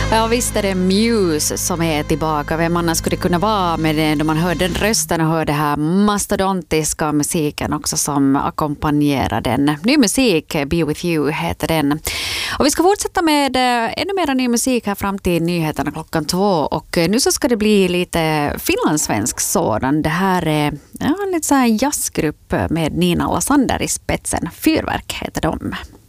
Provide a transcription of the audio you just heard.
Ja, visst är det Muse som är tillbaka. Vem annars skulle det kunna vara med det då man hör den rösten och hör det här mastodontiska musiken också som ackompanjerar den. Ny musik, Be With You heter den. Och vi ska fortsätta med ännu mer ny musik här fram till nyheterna 2:00. Och nu så ska det bli lite finlandssvensk sådan. Det här är en lite så här jazzgrupp med Nina Lassander i spetsen. Fyrverk heter de.